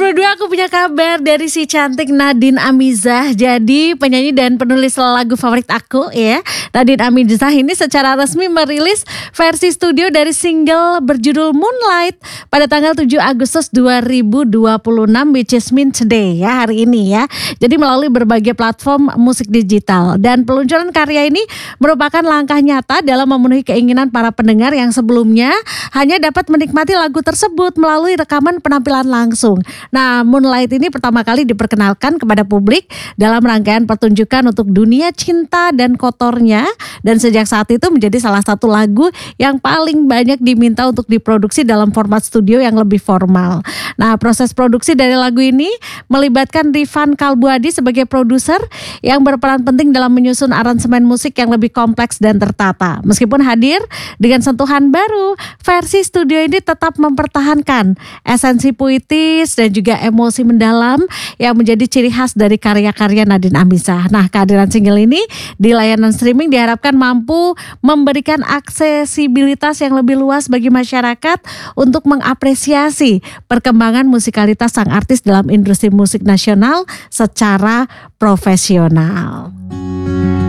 2022 aku punya kabar dari si cantik Nadine Amizah. Jadi penyanyi dan penulis lagu favorit aku ya. Nadine Amizah ini secara resmi merilis versi studio dari single berjudul Moonlight pada tanggal 7 Agustus 2026, which is mean today ya, hari ini ya. Jadi melalui berbagai platform musik digital. Dan peluncuran karya ini merupakan langkah nyata dalam memenuhi keinginan para pendengar yang sebelumnya hanya dapat menikmati lagu tersebut melalui rekaman penampilan langsung. Nah, Moonlight ini pertama kali diperkenalkan kepada publik dalam rangkaian pertunjukan untuk dunia cinta dan kotornya, dan sejak saat itu menjadi salah satu lagu yang paling banyak diminta untuk diproduksi dalam format studio yang lebih formal. Nah, proses produksi dari lagu ini melibatkan Rifan Kalbuadi sebagai produser yang berperan penting dalam menyusun aransemen musik yang lebih kompleks dan tertata. Meskipun hadir dengan sentuhan baru, versi studio ini tetap mempertahankan esensi puitis dan juga emosi mendalam yang menjadi ciri khas dari karya-karya Nadine Amizah. Nah, kehadiran single ini di layanan streaming diharapkan mampu memberikan aksesibilitas yang lebih luas bagi masyarakat untuk mengapresiasi perkembangan musikalitas sang artis dalam industri musik nasional secara profesional.